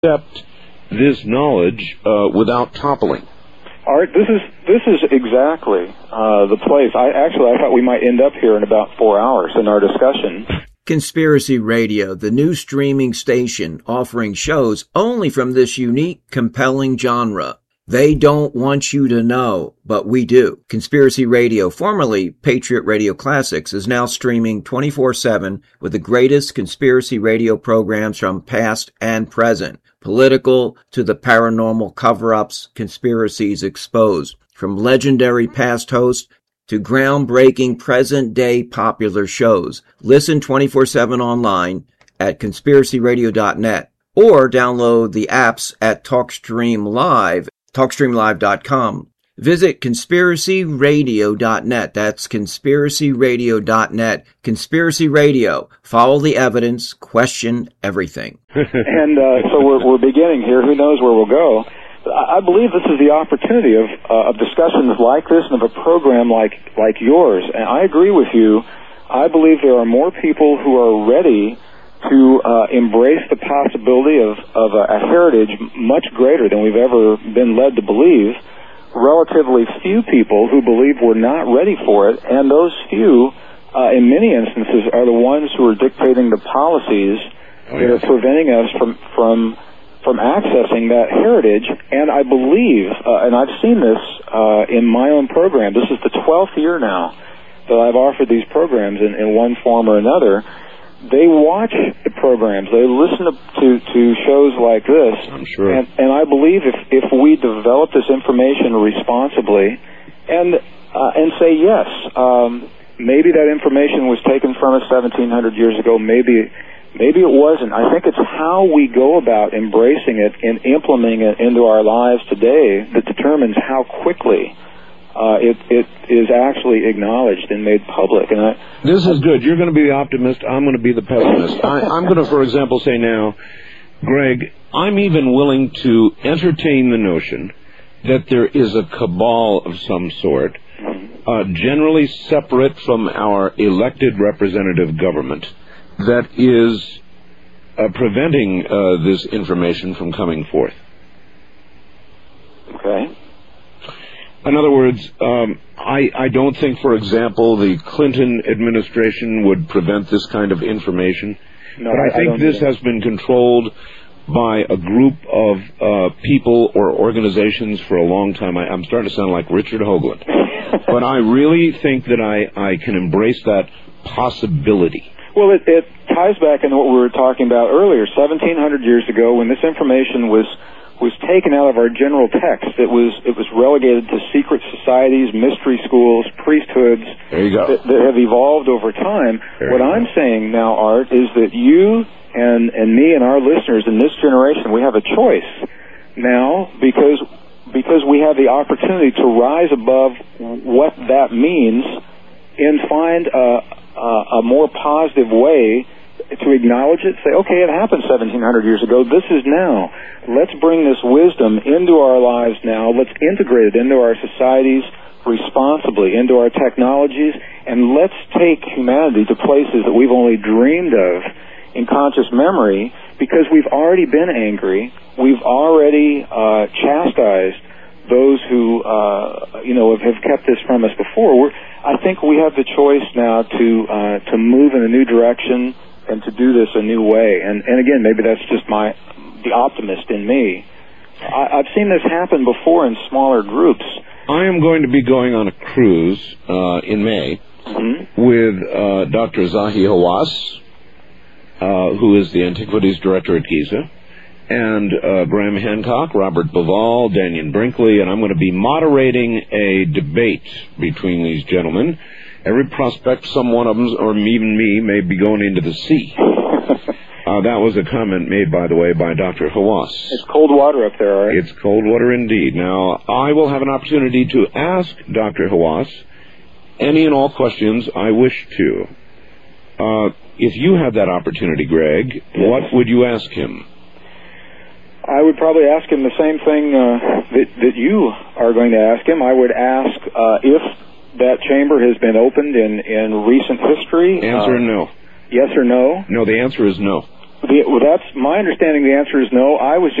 accept this knowledge without toppling. Art, this is exactly the place. I thought we might end up here in about 4 hours in our discussion. Conspiracy Radio, the new streaming station offering shows only from this unique, compelling genre. They don't want you to know, but we do. Conspiracy Radio, formerly Patriot Radio Classics, is now streaming 24/7 with the greatest conspiracy radio programs from past and present. Political to the paranormal cover-ups, conspiracies exposed. From legendary past hosts to groundbreaking present-day popular shows. Listen 24/7 online at conspiracyradio.net or download the apps at TalkStreamLive.com. Visit conspiracyradio.net. That's conspiracyradio.net. Conspiracy Radio. Follow the evidence. Question everything. And so we're beginning here. Who knows where we'll go? I believe this is the opportunity of discussions like this and of a program like yours. And I agree with you. I believe there are more people who are ready to embrace the possibility of a heritage much greater than we've ever been led to believe. Relatively few people who believe we're not ready for it, and those few, in many instances, are the ones who are dictating the policies that are preventing us from accessing that heritage. And I believe, and I've seen this in my own program, this is the 12th year now that I've offered these programs in one form or another. They watch the programs. They listen to shows like this. I'm sure. And I believe if we develop this information responsibly and say, yes, maybe that information was taken from us 1,700 years ago, maybe it wasn't. I think it's how we go about embracing it and implementing it into our lives today that determines how quickly it is actually acknowledged and made public. And this is good. You're going to be the optimist. I'm going to be the pessimist. I'm going to, for example, say now, Greg, I'm even willing to entertain the notion that there is a cabal of some sort, generally separate from our elected representative government, that is preventing this information from coming forth. Okay. In other words, I don't think, for example, the Clinton administration would prevent this kind of information. No, but I think this has been controlled by a group of people or organizations for a long time. I'm starting to sound like Richard Hoagland. But I really think that I can embrace that possibility. Well, it ties back into what we were talking about earlier. 1,700 years ago, when this information was taken out of our general text, it was relegated to secret societies, mystery schools, priesthoods. There you go. that have evolved over time. What I'm saying now, Art, is that you and me and our listeners in this generation, we have a choice now because we have the opportunity to rise above what that means and find a more positive way to acknowledge it, say, okay, it happened 1,700 years ago. This is now. Let's bring this wisdom into our lives now. Let's integrate it into our societies responsibly, into our technologies, and let's take humanity to places that we've only dreamed of in conscious memory, because we've already been angry. We've already chastised those who have kept this from us before. I think we have the choice now to move in a new direction and to do this a new way. And again, maybe that's just the optimist in me. I've seen this happen before in smaller groups. I am going to be going on a cruise in May with Dr. Zahi Hawass, who is the Antiquities Director at Giza, and Graham Hancock, Robert Bivall, Daniel Brinkley, and I'm going to be moderating a debate between these gentlemen. Every prospect, some one of them, or even me, may be going into the sea. That was a comment made, by the way, by Dr. Hawass. It's cold water up there, right? It's cold water indeed. Now, I will have an opportunity to ask Dr. Hawass any and all questions I wish to. If you had that opportunity, Greg, what would you ask him? I would probably ask him the same thing that you are going to ask him. I would ask if that chamber has been opened in recent history. Answer no. Yes or no? No, the answer is no. Well, that's my understanding. The answer is no. I was